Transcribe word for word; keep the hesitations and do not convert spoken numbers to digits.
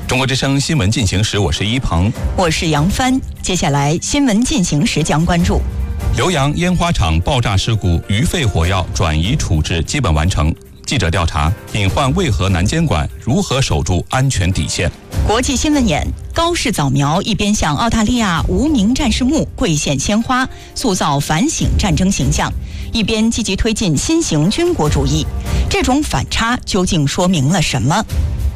中国之声新闻进行时，我是一鹏， 我是杨帆。接下来新闻进行时将关注： 浏阳烟花厂爆炸事故，余废火药转移处置基本完成。记者调查，隐患为何难监管？如何守住安全底线？ 国际新闻眼：高市早苗一边向澳大利亚无名战士墓跪献鲜花，塑造反省战争形象，一边积极推进新型军国主义。这种反差究竟说明了什么？